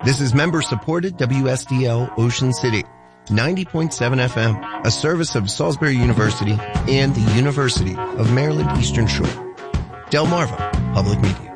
This is member-supported WSDL Ocean City, 90.7 FM, a service of Salisbury University and the University of Maryland Eastern Shore. Delmarva Public Media.